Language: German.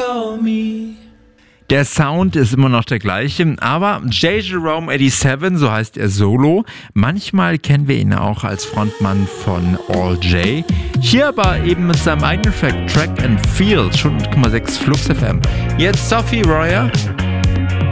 call me. Der Sound ist immer noch der gleiche, aber J. Jerome 87, so heißt er solo. Manchmal kennen wir ihn auch als Frontmann von All J. Hier aber eben mit seinem eigenen Track and Feel, schon 1,6 Flux FM. Jetzt Sophie Royer.